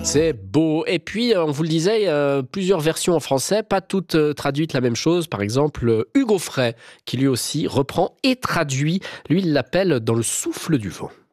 C'est beau. Et puis, on vous le disait, plusieurs versions en français, pas toutes traduites la même chose. Par exemple, Hugo Frey, qui lui aussi reprend et traduit. Lui, il l'appelle Dans le souffle du vent.